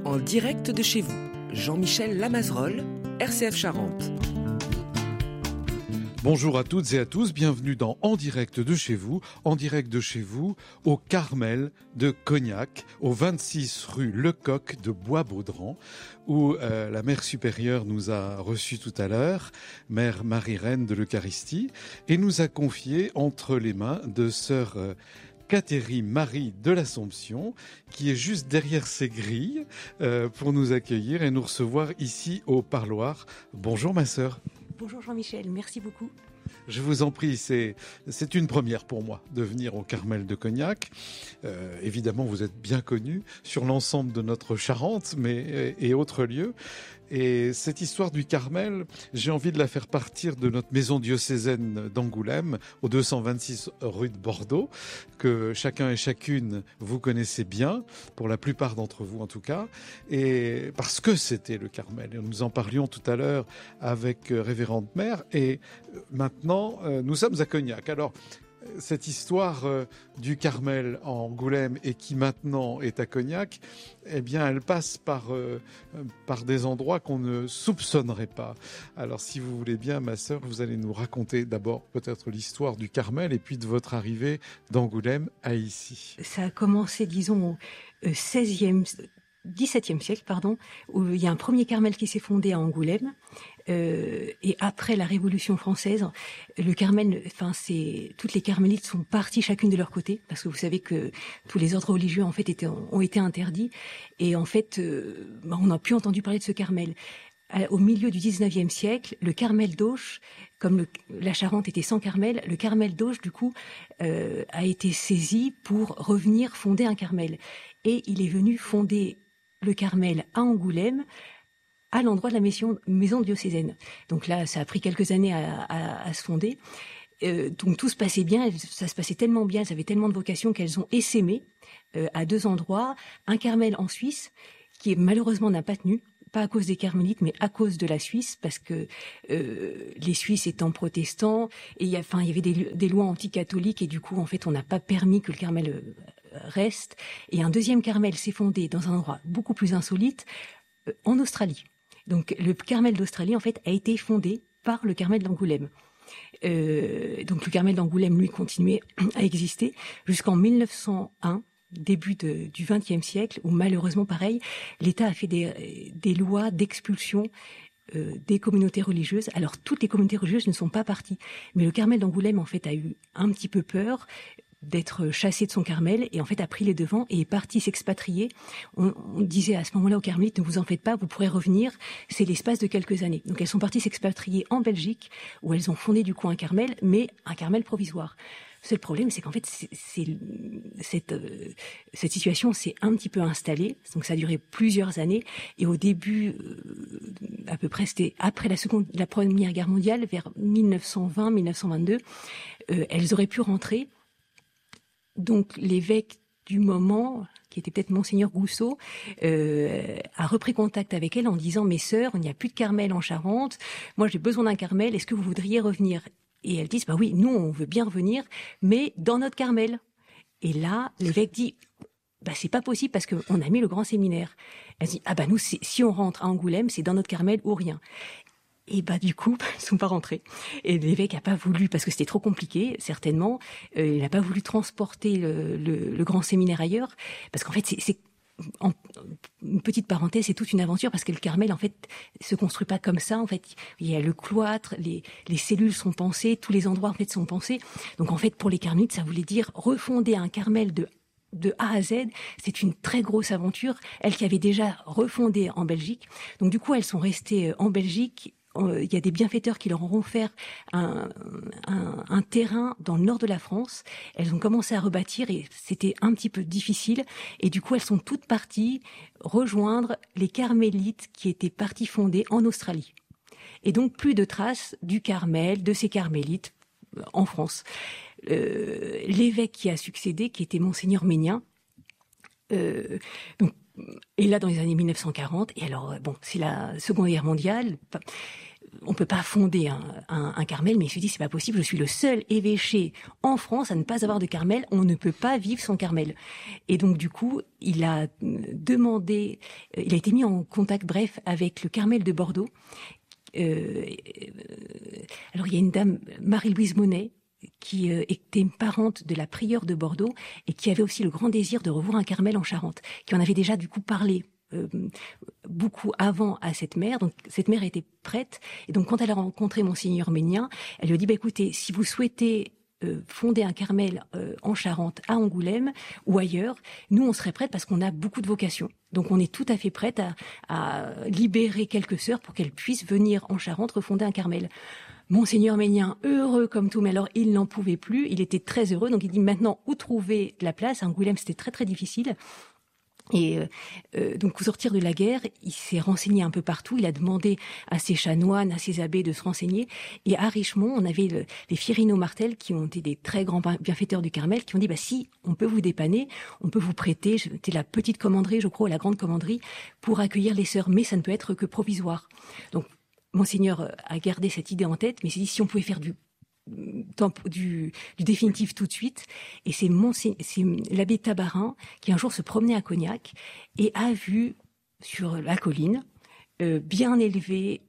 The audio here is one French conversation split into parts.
En direct de chez vous, Jean-Michel Lamazerolle, RCF Charente. Bonjour à toutes et à tous, bienvenue dans En direct de chez vous au Carmel de Cognac, au 26 rue Lecoq de Bois-Baudran, où la mère supérieure nous a reçus tout à l'heure, mère Marie-Reine de l'Eucharistie, et nous a confié entre les mains de sœur Catherine Marie de l'Assomption, qui est juste derrière ces grilles pour nous accueillir et nous recevoir ici au parloir. Bonjour ma sœur. Bonjour Jean-Michel, merci beaucoup. Je vous en prie, c'est une première pour moi de venir au Carmel de Cognac. Évidemment, vous êtes bien connu sur l'ensemble de notre Charente et autres lieux. Et cette histoire du Carmel, j'ai envie de la faire partir de notre maison diocésaine d'Angoulême, au 226 rue de Bordeaux, que chacun et chacune vous connaissez bien, pour la plupart d'entre vous en tout cas, et parce que c'était le Carmel. Et nous en parlions tout à l'heure avec Révérende Mère, et maintenant nous sommes à Cognac. Alors, cette histoire du Carmel en Angoulême et qui maintenant est à Cognac, eh bien, elle passe par des endroits qu'on ne soupçonnerait pas. Alors, si vous voulez bien, ma sœur, vous allez nous raconter d'abord peut-être l'histoire du Carmel et puis de votre arrivée d'Angoulême à ici. Ça a commencé, disons, au XVIIe siècle, où il y a un premier Carmel qui s'est fondé à Angoulême. Et après la Révolution française, le Carmel, toutes les carmélites sont parties chacune de leur côté, parce que vous savez que tous les ordres religieux en fait ont été interdits, et en fait, on n'a plus entendu parler de ce Carmel. Au milieu du XIXe siècle, le Carmel d'Auch, comme la Charente était sans Carmel, le Carmel d'Auch, du coup, a été saisi pour revenir fonder un Carmel. Et il est venu fonder le Carmel à Angoulême, à l'endroit de la maison diocésaine. Donc là, ça a pris quelques années à se fonder. Donc tout se passait bien, ça se passait tellement bien, elles avaient tellement de vocation qu'elles ont essaimé à deux endroits. Un Carmel en Suisse, qui malheureusement n'a pas tenu, pas à cause des carmélites, mais à cause de la Suisse, parce que les Suisses étant protestants, et il y avait des lois anticatholiques, et du coup, en fait, on n'a pas permis que le Carmel reste. Et un deuxième Carmel s'est fondé dans un endroit beaucoup plus insolite, en Australie. Donc le Carmel d'Australie, en fait, a été fondé par le Carmel d'Angoulême. Donc le Carmel d'Angoulême, lui, continuait à exister jusqu'en 1901, début du XXe siècle, où malheureusement, pareil, l'État a fait des lois d'expulsion des communautés religieuses. Alors toutes les communautés religieuses ne sont pas parties, mais le Carmel d'Angoulême, en fait, a eu un petit peu peur d'être chassé de son Carmel, et en fait a pris les devants et est parti s'expatrier. On disait à ce moment-là aux carmélites, ne vous en faites pas, vous pourrez revenir, c'est l'espace de quelques années. Donc elles sont parties s'expatrier en Belgique, où elles ont fondé du coup un Carmel, mais un Carmel provisoire. Le seul problème, c'est qu'en fait, cette situation s'est un petit peu installée, donc ça a duré plusieurs années, et au début, à peu près, c'était après la Première Guerre mondiale, vers 1920-1922, elles auraient pu rentrer. Donc l'évêque du moment, qui était peut-être Monseigneur Gousseau, a repris contact avec elle en disant « Mes sœurs, il n'y a plus de Carmel en Charente, moi j'ai besoin d'un Carmel, est-ce que vous voudriez revenir ?» Et elles disent « Bah oui, nous on veut bien revenir, mais dans notre Carmel. » Et là, l'évêque dit « Bah c'est pas possible parce qu'on a mis le grand séminaire. » Elle dit « Ah bah nous, si on rentre à Angoulême, c'est dans notre Carmel ou rien. » Et bah du coup, ils sont pas rentrés. Et l'évêque a pas voulu, parce que c'était trop compliqué, certainement. Il n'a pas voulu transporter le grand séminaire ailleurs, parce qu'en fait, c'est une petite parenthèse, c'est toute une aventure, parce que le Carmel, en fait, se construit pas comme ça. En fait, il y a le cloître, les cellules sont pensées, tous les endroits en fait sont pensés. Donc en fait, pour les carmélites, ça voulait dire refonder un Carmel de A à Z. C'est une très grosse aventure. Elles qui avaient déjà refondé en Belgique. Donc du coup, elles sont restées en Belgique. Il y a des bienfaiteurs qui leur auront offert un terrain dans le nord de la France. Elles ont commencé à rebâtir et c'était un petit peu difficile. Et du coup, elles sont toutes parties rejoindre les carmélites qui étaient parties fonder en Australie. Et donc, plus de traces du Carmel, de ces carmélites en France. L'évêque qui a succédé, qui était Monseigneur Ménien, et là, dans les années 1940, et alors, bon, c'est la Seconde Guerre mondiale. on peut pas fonder un Carmel, mais il se dit c'est pas possible, je suis le seul évêché en France à ne pas avoir de Carmel, on ne peut pas vivre sans Carmel. Et donc du coup, il a été mis en contact, bref, avec le Carmel de Bordeaux. Alors il y a une dame, Marie-Louise Monet, qui était une parente de la prieure de Bordeaux et qui avait aussi le grand désir de revoir un Carmel en Charente, qui en avait déjà du coup parlé beaucoup avant à cette mère. Donc cette mère était prête, et donc quand elle a rencontré Monseigneur Maignan, elle lui a dit écoutez, si vous souhaitez fonder un Carmel en Charente, à Angoulême ou ailleurs, nous on serait prête parce qu'on a beaucoup de vocations. Donc on est tout à fait prête à libérer quelques sœurs pour qu'elles puissent venir en Charente refonder un Carmel. Monseigneur Maignan, heureux comme tout, mais alors il n'en pouvait plus, il était très heureux, donc il dit maintenant où trouver de la place. À Angoulême c'était très très difficile. Et donc au sortir de la guerre, il s'est renseigné un peu partout, il a demandé à ses chanoines, à ses abbés de se renseigner. Et à Richemont, on avait les Firino-Martel qui ont été des très grands bienfaiteurs du Carmel, qui ont dit si on peut vous dépanner, on peut vous prêter, c'était la petite commanderie, je crois, la grande commanderie, pour accueillir les sœurs, mais ça ne peut être que provisoire. Donc Monseigneur a gardé cette idée en tête, mais s'est dit si on pouvait faire du définitif tout de suite. Et c'est l'abbé Tabarin qui un jour se promenait à Cognac et a vu sur la colline, bien élevé,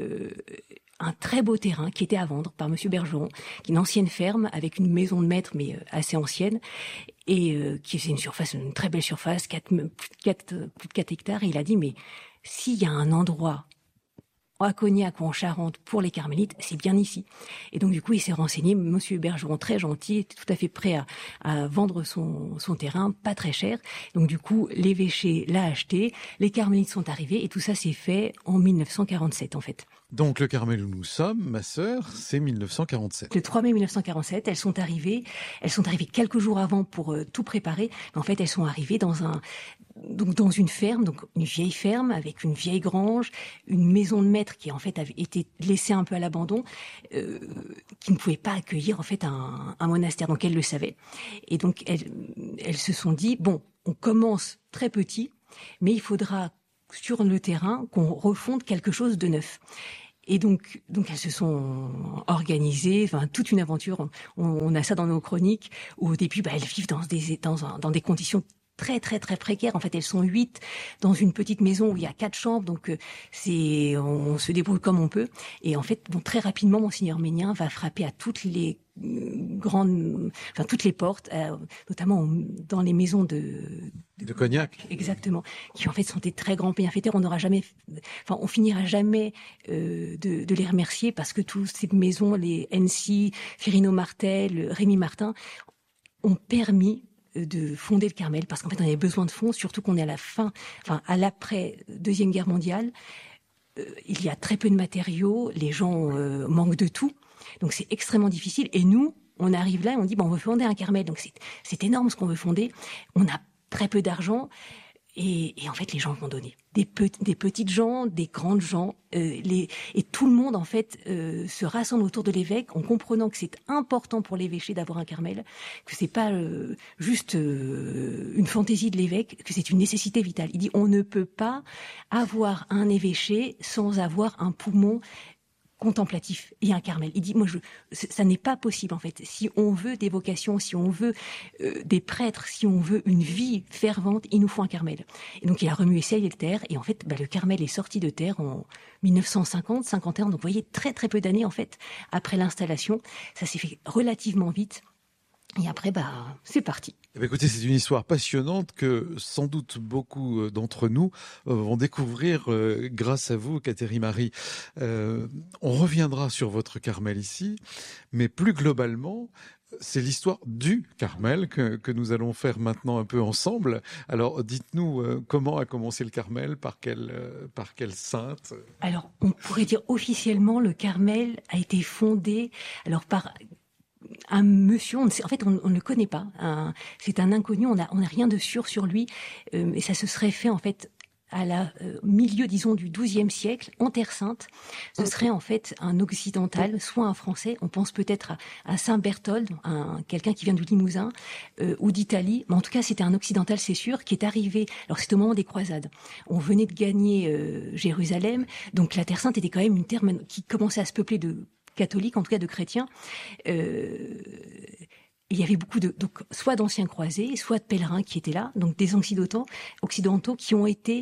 un très beau terrain qui était à vendre par Monsieur Bergeron, qui est une ancienne ferme avec une maison de maître mais assez ancienne, et qui faisait une très belle surface, plus de 4 hectares. Et il a dit mais s'il y a un endroit à Cognac ou en Charente pour les carmélites, c'est bien ici. Et donc du coup, il s'est renseigné. Monsieur Bergeron, très gentil, était tout à fait prêt à vendre son terrain, pas très cher. Donc du coup, l'évêché l'a acheté, les carmélites sont arrivés, et tout ça s'est fait en 1947 en fait. Donc le Carmel où nous sommes, ma sœur, c'est 1947. Le 3 mai 1947, elles sont arrivées quelques jours avant pour tout préparer. Mais en fait, elles sont arrivées dans une ferme, donc une vieille ferme avec une vieille grange, une maison de maître qui en fait avait été laissée un peu à l'abandon, qui ne pouvait pas accueillir en fait un monastère. Donc elles le savaient. Et donc elles se sont dit bon, on commence très petit, mais il faudra sur le terrain qu'on refonde quelque chose de neuf. Et donc elles se sont organisées, enfin toute une aventure. On a ça dans nos chroniques où au début elles vivent dans des conditions très très très précaires. En fait, elles sont 8 dans une petite maison où il y a 4 chambres, donc on se débrouille comme on peut. Et en fait, très rapidement, Monseigneur Maignan va frapper à toutes les toutes les portes, notamment dans les maisons de Cognac. Exactement, qui en fait sont des très grands bienfaiteurs. On finira jamais de les remercier parce que toutes ces maisons, les Hensi, Firino-Martel, Rémy Martin, ont permis de fonder le Carmel, parce qu'en fait on avait besoin de fonds, surtout qu'on est à l'après Deuxième Guerre mondiale. Il y a très peu de matériaux, les gens manquent de tout, donc c'est extrêmement difficile. Et nous, on arrive là et on dit on veut fonder un Carmel, donc c'est énorme ce qu'on veut fonder. On a très peu d'argent. Et en fait, les gens vont donner. Des petites gens, des grandes gens, et tout le monde, en fait, se rassemble autour de l'évêque en comprenant que c'est important pour l'évêché d'avoir un Carmel, que c'est pas juste une fantaisie de l'évêque, que c'est une nécessité vitale. Il dit, on ne peut pas avoir un évêché sans avoir un poumon contemplatif et un Carmel. Il dit, ça n'est pas possible en fait. Si on veut des vocations, si on veut des prêtres, si on veut une vie fervente, il nous faut un Carmel. Et donc il a remué ciel et terre, et en fait le Carmel est sorti de terre en 1950, 51. Donc vous voyez, très très peu d'années en fait après l'installation. Ça s'est fait relativement vite. Et après, c'est parti. Écoutez, c'est une histoire passionnante que sans doute beaucoup d'entre nous vont découvrir grâce à vous, Catherine Marie. On reviendra sur votre Carmel ici, mais plus globalement, c'est l'histoire du Carmel que nous allons faire maintenant un peu ensemble. Alors, dites-nous comment a commencé le Carmel, par quelle sainte? Alors, on pourrait dire officiellement, le Carmel a été fondé par un monsieur, en fait, on ne le connaît pas. C'est un inconnu, on n'a rien de sûr sur lui. Et ça se serait fait, en fait, à la milieu, disons, du XIIe siècle, en Terre Sainte, ce serait en fait un occidental, soit un Français, on pense peut-être à Saint Berthold, quelqu'un qui vient du Limousin, ou d'Italie, mais en tout cas c'était un occidental, c'est sûr, qui est arrivé, alors c'est au moment des croisades, on venait de gagner Jérusalem, donc la Terre Sainte était quand même une terre qui commençait à se peupler de catholiques, en tout cas de chrétiens, il y avait beaucoup donc, soit d'anciens croisés, soit de pèlerins qui étaient là, donc des occidentaux qui ont été,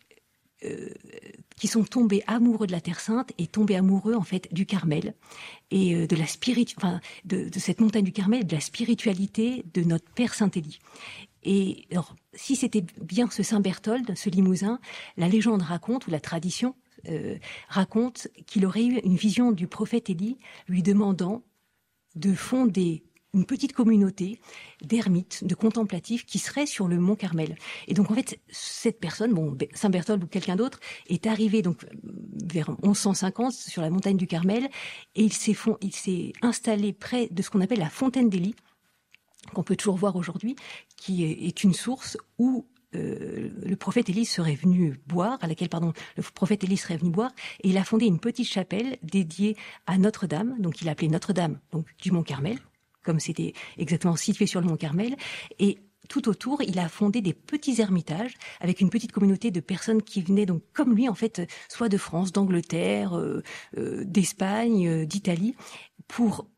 qui sont tombés amoureux de la Terre Sainte et tombés amoureux en fait du Carmel et de cette montagne du Carmel, de la spiritualité de notre Père Saint-Élie. Et alors, si c'était bien ce Saint Berthold, ce Limousin, la légende raconte, ou la tradition raconte qu'il aurait eu une vision du prophète Élie lui demandant de fonder une petite communauté d'ermites, de contemplatifs qui seraient sur le mont Carmel. Et donc en fait, cette personne, Saint Berthold ou quelqu'un d'autre, est arrivé donc vers 1150 sur la montagne du Carmel et il s'est installé près de ce qu'on appelle la fontaine d'Élie, qu'on peut toujours voir aujourd'hui, qui est une source où le prophète Élie serait venu boire, le prophète Élie serait venu boire, et il a fondé une petite chapelle dédiée à Notre-Dame, donc il a appelé Notre-Dame donc du mont Carmel, comme c'était exactement situé sur le mont Carmel, et tout autour, il a fondé des petits ermitages avec une petite communauté de personnes qui venaient donc comme lui en fait, soit de France, d'Angleterre, d'Espagne, d'Italie, pour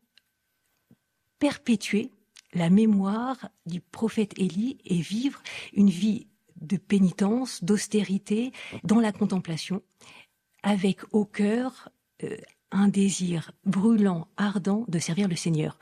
perpétuer la mémoire du prophète Élie et vivre une vie de pénitence, d'austérité, dans la contemplation, avec au cœur un désir brûlant, ardent de servir le Seigneur.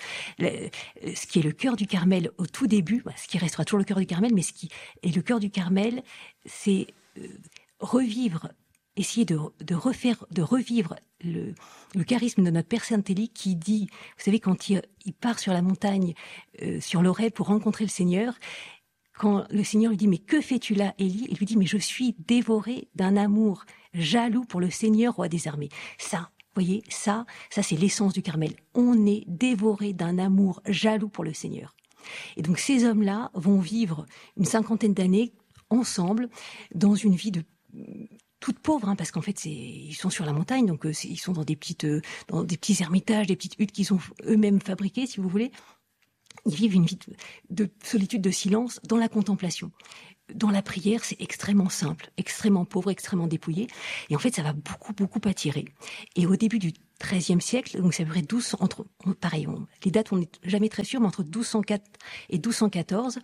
Ce qui est le cœur du Carmel au tout début, ce qui restera toujours le cœur du Carmel, mais ce qui est le cœur du Carmel, c'est revivre, essayer de revivre le charisme de notre Père Saint-Élie qui dit, vous savez, quand il part sur la montagne, sur l'Horeb pour rencontrer le Seigneur, quand le Seigneur lui dit « Mais que fais-tu là, Élie ?» Il lui dit « Mais je suis dévoré d'un amour jaloux pour le Seigneur, roi des armées. » Ça, vous voyez, ça c'est l'essence du Carmel. On est dévoré d'un amour jaloux pour le Seigneur. Et donc ces hommes-là vont vivre une 50aine d'années ensemble dans une vie de toute pauvre, parce qu'en fait ils sont sur la montagne, donc ils sont dans des petits ermitages, des petites huttes qu'ils ont eux-mêmes fabriquées, si vous voulez. Ils vivent une vie de solitude, de silence, dans la contemplation. Dans la prière, c'est extrêmement simple, extrêmement pauvre, extrêmement dépouillé. Et en fait, ça va beaucoup, beaucoup attirer. Et au début du XIIIe siècle, donc ça à peu près les dates, on n'est jamais très sûr, mais entre 1204 et 1214,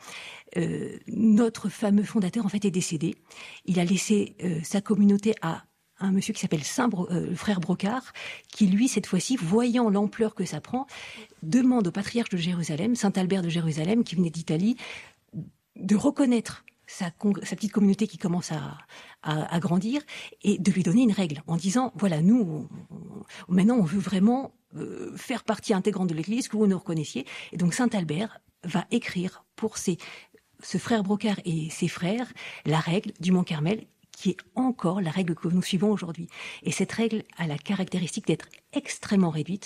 notre fameux fondateur, en fait, est décédé. Il a laissé sa communauté à un monsieur qui s'appelle le frère Brocard, qui lui, cette fois-ci, voyant l'ampleur que ça prend, demande au patriarche de Jérusalem, Saint Albert de Jérusalem, qui venait d'Italie, de reconnaître sa petite communauté qui commence à grandir et de lui donner une règle en disant, voilà, nous, maintenant, on veut vraiment faire partie intégrante de l'Église, que vous nous reconnaissiez. Et donc, Saint Albert va écrire pour ce frère Brocard et ses frères la règle du Mont Carmel, qui est encore la règle que nous suivons aujourd'hui. Et cette règle a la caractéristique d'être extrêmement réduite.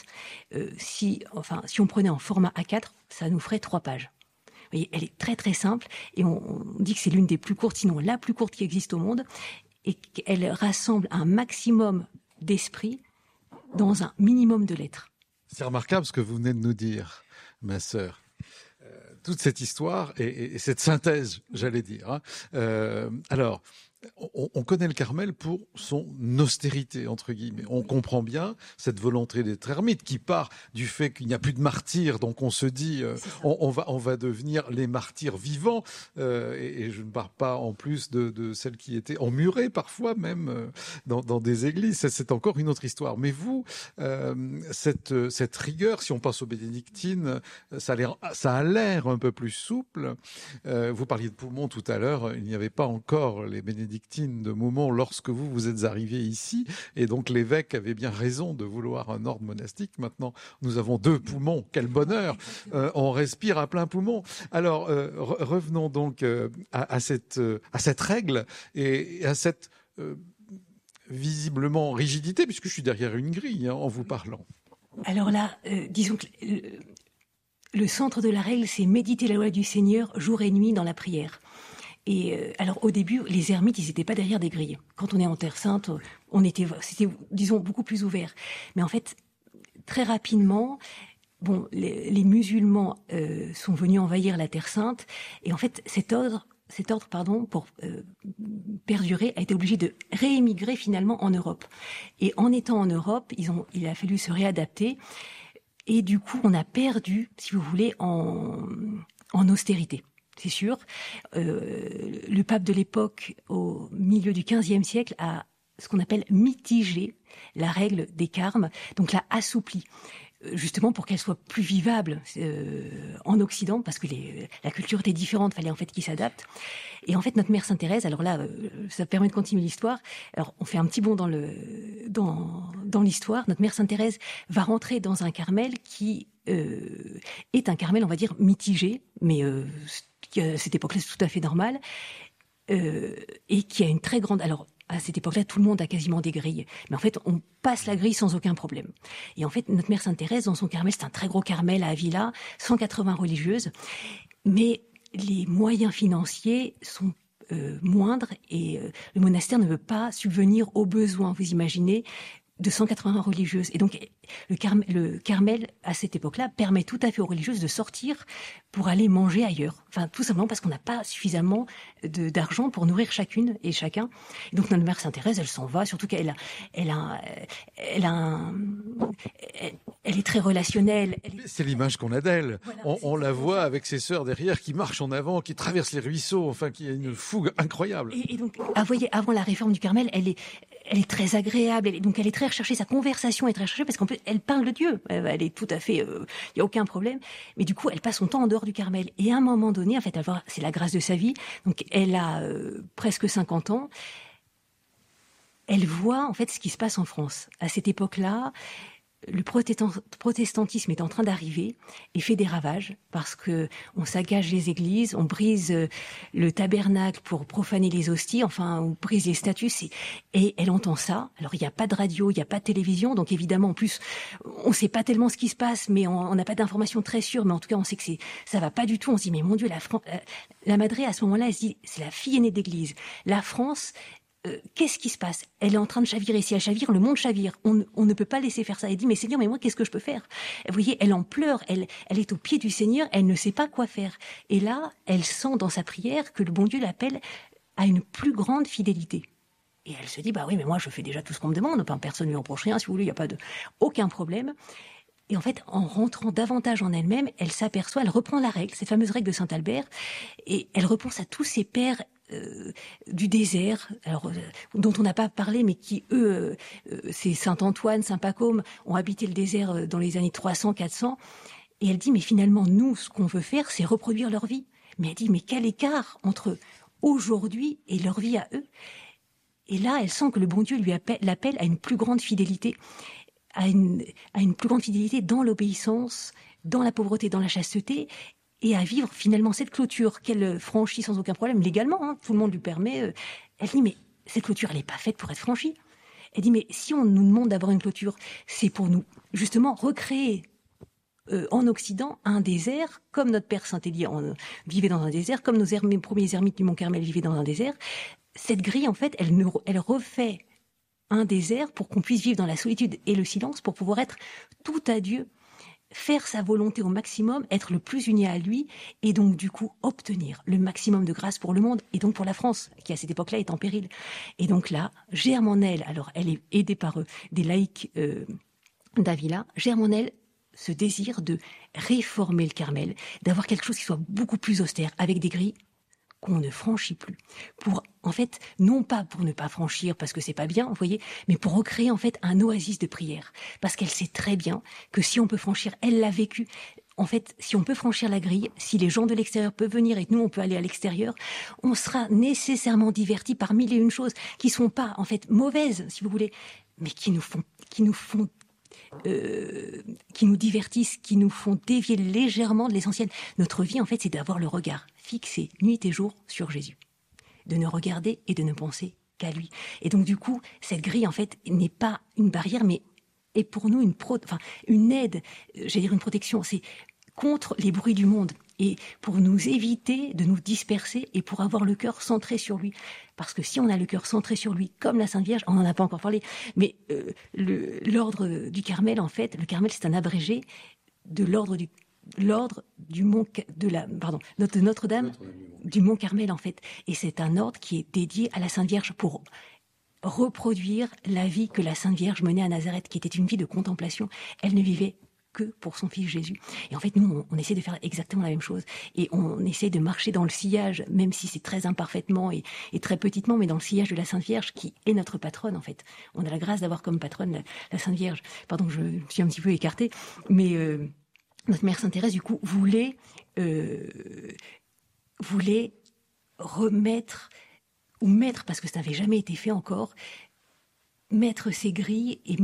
Si on prenait en format A4, ça nous ferait 3 pages. Vous voyez, elle est très très simple et on dit que c'est l'une des plus courtes, sinon la plus courte qui existe au monde, et qu'elle rassemble un maximum d'esprit dans un minimum de lettres. C'est remarquable ce que vous venez de nous dire, ma sœur. Toute cette histoire et cette synthèse, j'allais dire. Alors, on connaît le Carmel pour son austérité, entre guillemets. On comprend bien cette volonté d'être ermite qui part du fait qu'il n'y a plus de martyrs. Donc on se dit, on va devenir les martyrs vivants. Et je ne parle pas en plus de celles qui étaient emmurées parfois même dans des églises. C'est encore une autre histoire. Mais vous, cette rigueur, si on passe aux bénédictines, ça a l'air un peu plus souple. Vous parliez de Poumont tout à l'heure. Il n'y avait pas encore les bénédictines de Montmont lorsque vous êtes arrivé ici, et donc l'évêque avait bien raison de vouloir un ordre monastique. Maintenant, nous avons 2 poumons, quel bonheur, on respire à plein poumon. Alors, revenons donc à cette règle et à cette visiblement rigidité, puisque je suis derrière une grille en vous parlant. Alors là, disons que le centre de la règle, c'est méditer la loi du Seigneur jour et nuit dans la prière. Et alors au début, les ermites, ils n'étaient pas derrière des grilles. Quand on est en Terre Sainte, c'était, disons, beaucoup plus ouvert. Mais en fait, très rapidement, les musulmans sont venus envahir la Terre Sainte, et en fait, cet ordre, pour perdurer, a été obligé de réémigrer finalement en Europe. Et en étant en Europe, il a fallu se réadapter. Et du coup, on a perdu, si vous voulez, en austérité. C'est sûr. Le pape de l'époque, au milieu du XVe siècle, a ce qu'on appelle mitigé la règle des carmes, donc l'a assouplie, justement pour qu'elle soit plus vivable en Occident, parce que la culture était différente, fallait en fait qu'ils s'adaptent. Et en fait, notre mère Sainte Thérèse, alors là, ça permet de continuer l'histoire. Alors, on fait un petit bond dans l'histoire. Notre mère Sainte Thérèse va rentrer dans un Carmel qui est un Carmel, on va dire, mitigé, mais à cette époque-là, c'est tout à fait normal, et qui a une très grande... Alors, à cette époque-là, tout le monde a quasiment des grilles. Mais en fait, on passe la grille sans aucun problème. Et en fait, notre mère Sainte Thérèse, dans son Carmel, c'est un très gros Carmel à Avila, 180 religieuses, mais les moyens financiers sont moindres, et le monastère ne veut pas subvenir aux besoins, vous imaginez, de 180 religieuses. Et donc, le Carmel, à cette époque-là, permet tout à fait aux religieuses de sortir pour aller manger ailleurs. Enfin, tout simplement parce qu'on n'a pas suffisamment d'argent pour nourrir chacune et chacun. Et donc, notre mère Sainte-Thérèse, elle s'en va, surtout qu'elle est très relationnelle. C'est l'image qu'on a d'elle. Voilà, on la voit avec ses sœurs derrière qui marchent en avant, qui traversent les ruisseaux, enfin, qui a une fougue incroyable. Et donc, voyez, avant la réforme du Carmel, elle est très agréable, donc elle est très recherchée, sa conversation est très recherchée, parce qu'en plus, elle parle de Dieu, elle est tout à fait, il n'y a aucun problème, mais du coup, elle passe son temps en dehors du Carmel, et à un moment donné, en fait, c'est la grâce de sa vie, donc elle a presque 50 ans, elle voit, en fait, ce qui se passe en France. À cette époque-là, le protestantisme est en train d'arriver et fait des ravages, parce que on saccage les églises, on brise le tabernacle pour profaner les hosties, enfin on brise les statues, et elle entend ça. Alors il n'y a pas de radio, il n'y a pas de télévision, donc évidemment en plus on ne sait pas tellement ce qui se passe, mais on n'a pas d'informations très sûres, mais en tout cas on sait que ça va pas du tout. On se dit mais mon Dieu, la Madré à ce moment-là, elle se dit c'est la fille aînée d'église, la France. Qu'est-ce qui se passe? Elle est en train de chavirer. Si elle chavire, le monde chavire. On ne peut pas laisser faire ça. Elle dit, mais Seigneur, mais moi, qu'est-ce que je peux faire? Vous voyez, elle en pleure. Elle est au pied du Seigneur. Elle ne sait pas quoi faire. Et là, elle sent dans sa prière que le bon Dieu l'appelle à une plus grande fidélité. Et elle se dit, bah oui, mais moi, je fais déjà tout ce qu'on me demande. Personne ne lui reproche rien. Si vous voulez, il n'y a aucun problème. Et en fait, en rentrant davantage en elle-même, elle s'aperçoit, elle reprend la règle, cette fameuse règle de Saint Albert, et elle repense à tous ces pères du désert, alors dont on n'a pas parlé, mais qui eux, c'est Saint Antoine, Saint Pacôme, ont habité le désert dans les années 300, 400. Et elle dit, mais finalement, nous, ce qu'on veut faire, c'est reproduire leur vie. Mais elle dit, mais quel écart entre aujourd'hui et leur vie à eux. Et là, elle sent que le bon Dieu l'appelle à une plus grande fidélité, à une plus grande fidélité dans l'obéissance, dans la pauvreté, dans la chasteté, et à vivre finalement cette clôture qu'elle franchit sans aucun problème, légalement, hein, tout le monde lui permet. Elle dit, mais cette clôture, elle n'est pas faite pour être franchie. Elle dit, mais si on nous demande d'avoir une clôture, c'est pour nous, justement, recréer en Occident un désert, comme notre père Saint-Élie vivait dans un désert, comme mes premiers ermites du Mont Carmel vivaient dans un désert. Cette grille, en fait, elle refait un désert pour qu'on puisse vivre dans la solitude et le silence, pour pouvoir être tout à Dieu, faire sa volonté au maximum, être le plus uni à lui, et donc du coup obtenir le maximum de grâce pour le monde, et donc pour la France, qui à cette époque-là est en péril. Et donc là, germe en elle, alors elle est aidée par des laïcs d'Avila, germe en elle ce désir de réformer le Carmel, d'avoir quelque chose qui soit beaucoup plus austère, avec des grilles qu'on ne franchit plus. Pour, en fait, non pas pour ne pas franchir parce que c'est pas bien, vous voyez, mais pour recréer en fait un oasis de prière. Parce qu'elle sait très bien que si on peut franchir, elle l'a vécu. En fait, si on peut franchir la grille, si les gens de l'extérieur peuvent venir et que nous on peut aller à l'extérieur, on sera nécessairement divertis par mille et une choses qui sont pas en fait mauvaises, si vous voulez, mais qui nous divertissent, qui nous font dévier légèrement de l'essentiel. Notre vie, en fait, c'est d'avoir le regard fixé nuit et jour sur Jésus, de ne regarder et de ne penser qu'à lui. Et donc, du coup, cette grille, en fait, n'est pas une barrière, mais est pour nous une aide, j'allais dire une protection. C'est contre les bruits du monde. et pour nous éviter de nous disperser et pour avoir le cœur centré sur lui. Parce que si on a le cœur centré sur lui, comme la Sainte Vierge, on n'en a pas encore parlé, mais l'ordre du Carmel, en fait, le Carmel, c'est un abrégé de l'ordre du mont de Notre-Dame du mont Carmel, en fait. Et c'est un ordre qui est dédié à la Sainte Vierge pour reproduire la vie que la Sainte Vierge menait à Nazareth, qui était une vie de contemplation. Elle ne vivait que pour son fils Jésus. Et en fait, nous, on essaie de faire exactement la même chose. Et on essaie de marcher dans le sillage, même si c'est très imparfaitement et très petitement, mais dans le sillage de la Sainte Vierge, qui est notre patronne, en fait. On a la grâce d'avoir comme patronne la Sainte Vierge. Pardon, je me suis un petit peu écartée, mais notre mère Sainte Thérèse, du coup, voulait remettre, ou mettre, parce que ça n'avait jamais été fait encore, mettre ses grilles et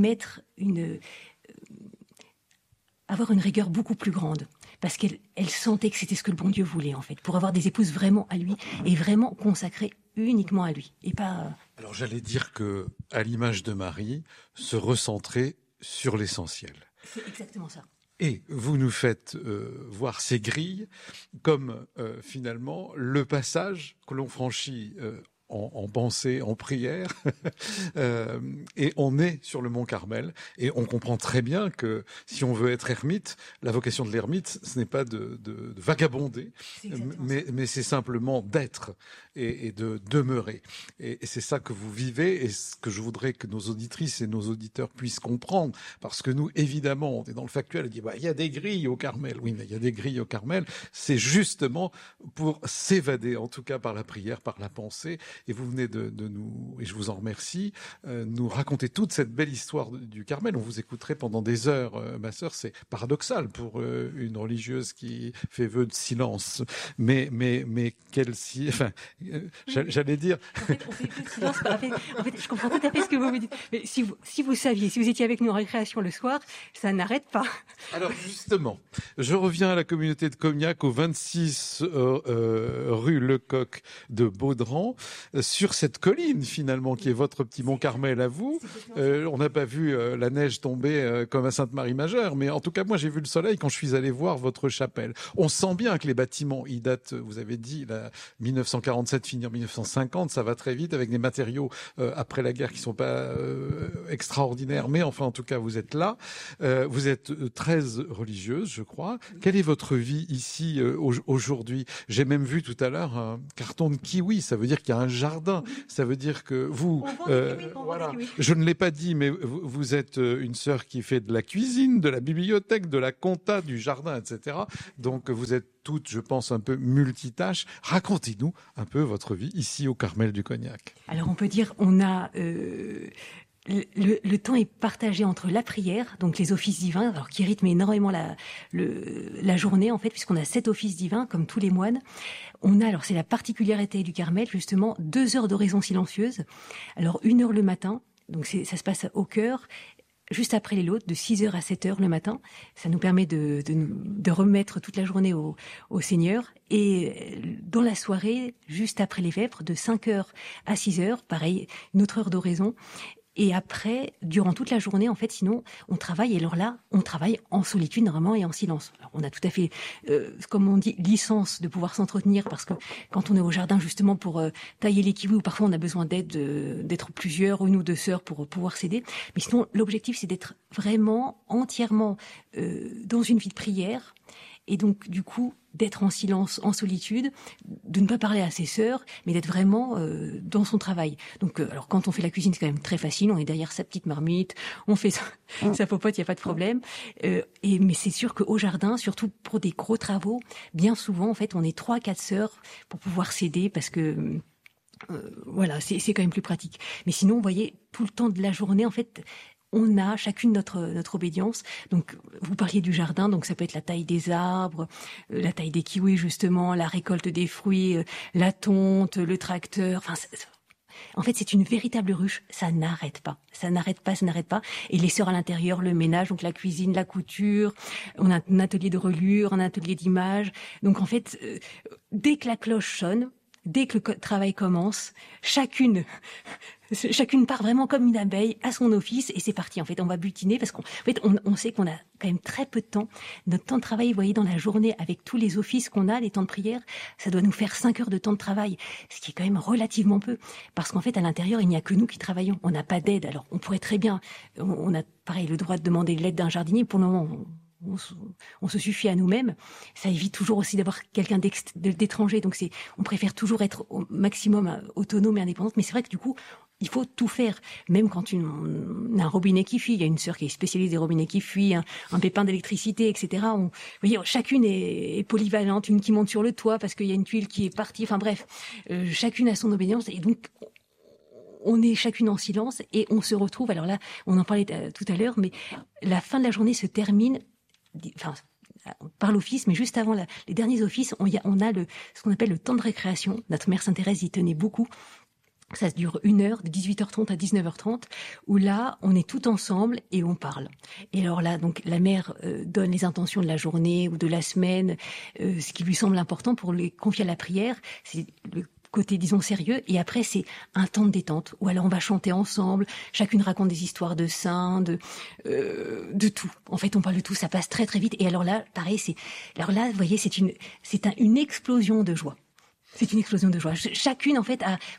avoir une rigueur beaucoup plus grande, parce qu'elle sentait que c'était ce que le bon Dieu voulait, en fait, pour avoir des épouses vraiment à lui, et vraiment consacrées uniquement à lui, et pas... Alors j'allais dire que, à l'image de Marie, se recentrer sur l'essentiel. C'est exactement ça. Et vous nous faites voir ces grilles comme finalement le passage que l'on franchit en pensée, en prière, et on est sur le mont Carmel, et on comprend très bien que si on veut être ermite, la vocation de l'ermite, ce n'est pas de vagabonder, mais c'est simplement d'être et de demeurer. Et c'est ça que vous vivez, et ce que je voudrais que nos auditrices et nos auditeurs puissent comprendre, parce que nous, évidemment, on est dans le factuel, on dit, il y a des grilles au Carmel. Oui, mais il y a des grilles au Carmel, c'est justement pour s'évader, en tout cas par la prière, par la pensée. Et vous venez de nous, et je vous en remercie, nous raconter toute cette belle histoire du Carmel. On vous écouterait pendant des heures, ma sœur. C'est paradoxal pour une religieuse qui fait vœu de silence. Mais j'allais dire. En fait, on fait vœu de silence. En fait, je comprends tout à fait ce que vous me dites. Mais si vous saviez, si vous étiez avec nous en récréation le soir, ça n'arrête pas. Alors justement, je reviens à la communauté de Cognac, au 26 rue Lecoq de Baudran, sur cette colline finalement qui est votre petit Mont Carmel à vous. On n'a pas vu la neige tomber comme à Sainte-Marie-Majeure, mais en tout cas moi j'ai vu le soleil quand je suis allé voir votre chapelle. On sent bien que les bâtiments, ils datent, vous avez dit, 1947 finir 1950, ça va très vite avec des matériaux après la guerre qui sont pas extraordinaires, mais enfin en tout cas vous êtes là. Vous êtes 13 religieuses, je crois. Quelle est votre vie ici aujourd'hui? J'ai même vu tout à l'heure un carton de kiwi, ça veut dire qu'il y a un jardin, ça veut dire que vous, voilà, je ne l'ai pas dit, mais vous êtes une sœur qui fait de la cuisine, de la bibliothèque, de la compta, du jardin, etc. Donc vous êtes toutes, je pense, un peu multitâches. Racontez-nous un peu votre vie ici au Carmel du Cognac. Alors on peut dire, on a... Le temps est partagé entre la prière, donc les offices divins, alors qui rythment énormément la journée en fait, puisqu'on a 7 offices divins comme tous les moines. On a, alors c'est la particularité du Carmel justement, 2 heures d'oraison silencieuse. Alors 1 heure le matin, donc ça se passe au cœur, juste après les laudes, de 6h à 7h le matin. Ça nous permet de remettre toute la journée au Seigneur. Et dans la soirée, juste après les vêpres, de 5h à 6h, pareil, une autre heure d'oraison. Et après, durant toute la journée, en fait, sinon, on travaille. Et alors là, on travaille en solitude, normalement, et en silence. Alors, on a tout à fait, comme on dit, licence de pouvoir s'entretenir, parce que quand on est au jardin, justement, pour tailler les kiwis, ou parfois on a besoin d'aide, d'être plusieurs, 1 ou 2 sœurs pour pouvoir s'aider. Mais sinon, l'objectif, c'est d'être vraiment, entièrement dans une vie de prière. Et donc, du coup, d'être en silence, en solitude, de ne pas parler à ses sœurs, mais d'être vraiment dans son travail. Donc, alors quand on fait la cuisine, c'est quand même très facile. On est derrière sa petite marmite, on fait sa popote, il n'y a pas de problème. Mais c'est sûr qu'au jardin, surtout pour des gros travaux, bien souvent, en fait, on est 3-4 sœurs pour pouvoir s'aider, parce que voilà, c'est quand même plus pratique. Mais sinon, vous voyez, tout le temps de la journée, en fait, on a chacune notre obédience. Donc, vous parliez du jardin, donc ça peut être la taille des arbres, la taille des kiwis justement, la récolte des fruits, la tonte, le tracteur. Enfin, en fait, c'est une véritable ruche. Ça n'arrête pas. Ça n'arrête pas. Et les sœurs à l'intérieur, le ménage, donc la cuisine, la couture. On a un atelier de reliure, un atelier d'image. Donc, en fait, dès que la cloche sonne, dès que le travail commence, chacune part vraiment comme une abeille à son office et c'est parti. En fait, on va butiner parce on sait qu'on a quand même très peu de temps. Notre temps de travail, vous voyez, dans la journée, avec tous les offices qu'on a, les temps de prière, ça doit nous faire 5 heures de temps de travail, ce qui est quand même relativement peu. Parce qu'en fait, à l'intérieur, il n'y a que nous qui travaillons. On n'a pas d'aide. Alors, on pourrait très bien, on a pareil le droit de demander l'aide d'un jardinier. Pour le moment, on se suffit à nous-mêmes. Ça évite toujours aussi d'avoir quelqu'un d'étranger. Donc on préfère toujours être au maximum autonome et indépendante. Mais c'est vrai que du coup, il faut tout faire. Même quand on a un robinet qui fuit, il y a une sœur qui est spécialiste des robinets qui fuient, un pépin d'électricité, etc. Vous voyez, chacune est polyvalente, une qui monte sur le toit parce qu'il y a une tuile qui est partie. Enfin bref, chacune a son obédience et donc on est chacune en silence et on se retrouve. Alors là, on en parlait tout à l'heure, mais la fin de la journée se termine. Enfin, par l'office, mais juste avant les derniers offices, on a ce qu'on appelle le temps de récréation. Notre mère Sainte-Thérèse y tenait beaucoup. Ça dure 1 heure, de 18h30 à 19h30, où là, on est tout ensemble et on parle. Et alors là, donc, la mère donne les intentions de la journée ou de la semaine, ce qui lui semble important pour les confier à la prière. C'est le côté, disons, sérieux. Et après, c'est un temps de détente, où alors on va chanter ensemble, chacune raconte des histoires de saints, de tout. En fait, on parle de tout, ça passe très très vite. Et alors là, pareil, vous voyez, c'est une explosion de joie. C'est une explosion de joie. Chacune, en fait,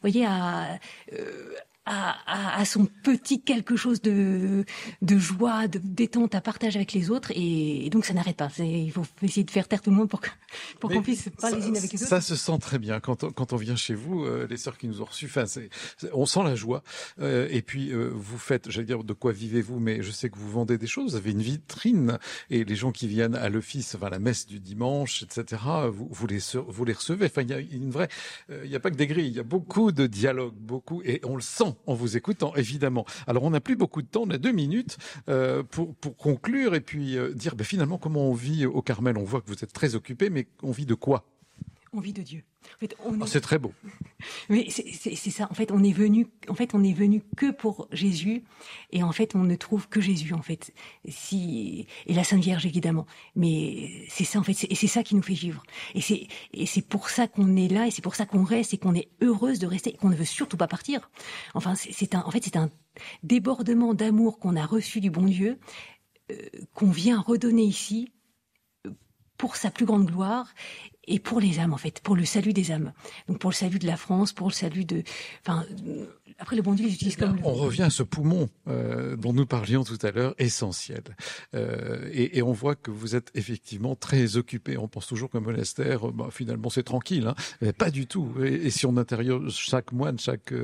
a son petit quelque chose de joie, de détente à partager avec les autres, et donc ça n'arrête pas. Il faut essayer de faire taire tout le monde pour qu'on puisse parler les unes avec les autres. Ça se sent très bien quand on vient chez vous, les sœurs qui nous ont reçus. Enfin, on sent la joie. Et puis vous faites, j'allais dire, de quoi vivez-vous, mais je sais que vous vendez des choses. Vous avez une vitrine, et les gens qui viennent à l'office, enfin la messe du dimanche, etc. Vous les recevez. Enfin, il y a une vraie, il n'y a pas que des grilles. Il y a beaucoup de dialogue, et on le sent en vous écoutant, évidemment. Alors, on n'a plus beaucoup de temps, on a 2 minutes pour conclure et puis dire finalement comment on vit au Carmel. On voit que vous êtes très occupé, mais on vit de quoi ? On vit de Dieu. En fait, c'est très beau. Mais c'est ça. En fait, on est venu que pour Jésus, et en fait, on ne trouve que Jésus. En fait, et la Sainte Vierge évidemment. Mais c'est ça en fait, et c'est ça qui nous fait vivre. Et c'est pour ça qu'on est là, et c'est pour ça qu'on reste, et qu'on est heureuse de rester, et qu'on ne veut surtout pas partir. Enfin, c'est un débordement d'amour qu'on a reçu du bon Dieu, qu'on vient redonner ici pour sa plus grande gloire. Et pour les âmes, en fait, pour le salut des âmes. Donc pour le salut de la France, pour le salut après le bon Dieu, ils utilisent comme... On revient à ce poumon dont nous parlions tout à l'heure, essentiel. Et on voit que vous êtes effectivement très occupé. On pense toujours qu'un monastère, finalement, c'est tranquille, hein, mais pas du tout. Et si on interroge chaque moine,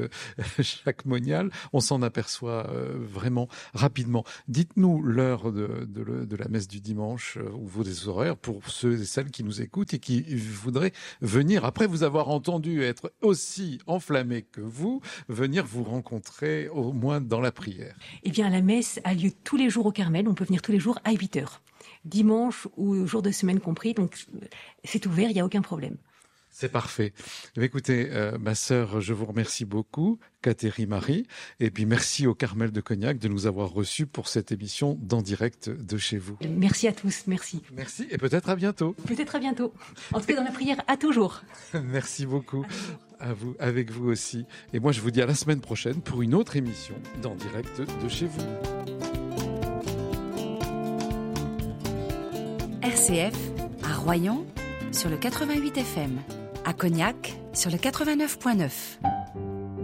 chaque monial, on s'en aperçoit vraiment rapidement. Dites-nous l'heure de la messe du dimanche, ou vos horaires, pour ceux et celles qui nous écoutent et qui voudraient venir, après vous avoir entendu être aussi enflammé que vous, venir vous rencontrer au moins dans la prière. Eh bien, la messe a lieu tous les jours au Carmel. On peut venir tous les jours à 8h. Dimanche ou jour de semaine compris. Donc, c'est ouvert, il n'y a aucun problème. C'est parfait. Écoutez, ma sœur, je vous remercie beaucoup, Catherine Marie, et puis merci au Carmel de Cognac de nous avoir reçus pour cette émission d'En Direct de chez vous. Merci à tous, merci. Merci, et peut-être à bientôt. Peut-être à bientôt. En tout cas, dans la prière, à toujours. Merci beaucoup. À vous, avec vous aussi. Et moi, je vous dis à la semaine prochaine pour une autre émission d'En Direct de chez vous. RCF, à Royan, sur le 88 FM. À Cognac, sur le 89.9.